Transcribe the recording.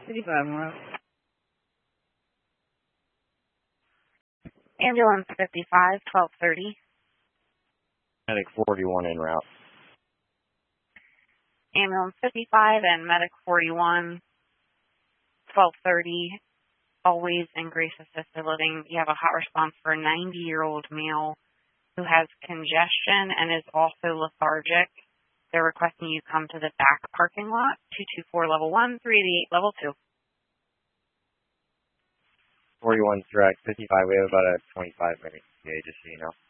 55 more. Ambulance 55, 1230. Medic 41 en route. Ambulance 55 and Medic 41, 1230. Always in Grace Assisted Living. You have a hot response for a 90-year-old male who has congestion and is also lethargic. They're requesting you come to the back parking lot, 224 level 1, 388 level 2. 41's direct, 55. We have about a 25-minute ETA, just so you know.